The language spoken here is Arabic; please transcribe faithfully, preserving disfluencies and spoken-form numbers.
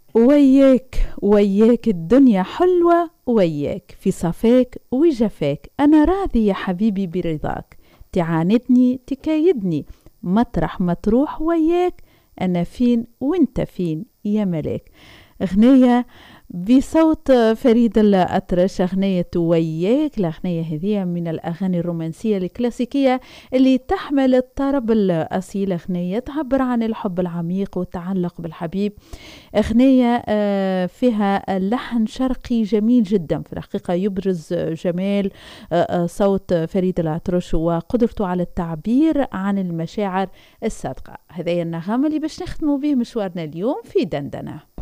وياك وياك الدنيا حلوة، وياك في صفاك وجفاك، أنا راضي يا حبيبي برضاك، تعاندني تكايدني، مطرح ما تروح وياك، أنا فين وانت فين يا ملاك. أغنية بصوت فريد الأطرش، أغنية وياك. الأغنية هذه من الأغاني الرومانسية الكلاسيكية اللي تحمل الطرب الأصيل، أغنية تعبر عن الحب العميق والتعلق بالحبيب، أغنية فيها لحن شرقي جميل جدا. في الحقيقة يبرز جمال صوت فريد الأطرش وقدرته على التعبير عن المشاعر الصادقة. هذا النغم اللي باش نختموا به مشوارنا اليوم في دندنة.